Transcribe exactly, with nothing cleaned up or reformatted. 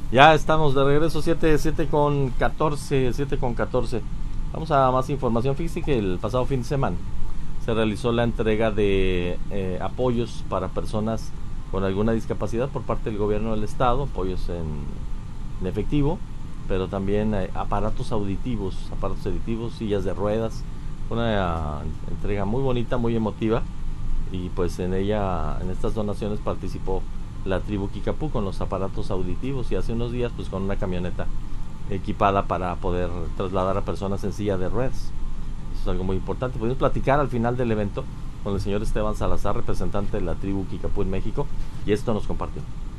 Ya estamos de regreso, siete, siete con catorce, siete con catorce. Vamos a más información. Fíjese que el pasado fin de semana se realizó la entrega de eh, apoyos para personas con alguna discapacidad por parte del gobierno del estado, apoyos en, en efectivo, pero también eh, aparatos auditivos, aparatos auditivos, sillas de ruedas. Una uh, entrega muy bonita, muy emotiva, y pues en ella, en estas donaciones participó la tribu Kikapú con los aparatos auditivos, y hace unos días pues con una camioneta equipada para poder trasladar a personas en silla de ruedas. Eso es algo muy importante. Pudimos platicar al final del evento con el señor Esteban Salazar, representante de la tribu Kikapú en México, y esto nos compartió.